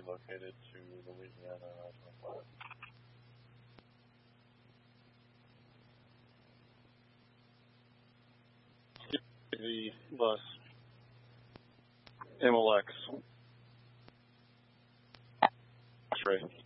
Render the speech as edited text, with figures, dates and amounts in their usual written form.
relocated to Louisiana 25. The bus. MLX. X-ray.